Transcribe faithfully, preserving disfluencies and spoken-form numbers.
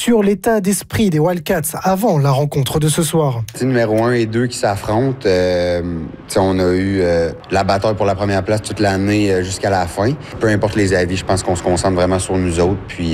sur l'état d'esprit des Wildcats avant la rencontre de ce soir. C'est numéro un et deux qui s'affrontent. Euh, on a eu euh, la bataille pour la première place toute l'année euh, jusqu'à la fin. Peu importe les avis, je pense qu'on se concentre vraiment sur nous autres. Puis